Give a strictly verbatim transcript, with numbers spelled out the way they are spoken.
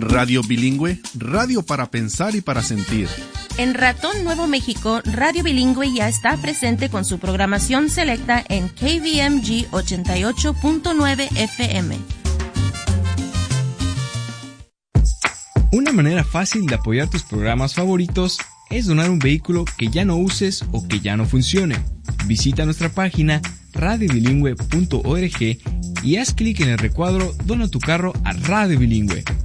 Radio Bilingüe, radio para pensar y para sentir. En Ratón Nuevo México, Radio Bilingüe ya está presente con su programación selecta en K V M G ochenta y ocho punto nueve F M. Una manera fácil de apoyar tus programas favoritos es donar un vehículo que ya no uses o que ya no funcione. Visita nuestra página radio bilingüe punto org y haz clic en el recuadro Dona tu carro a Radio Bilingüe.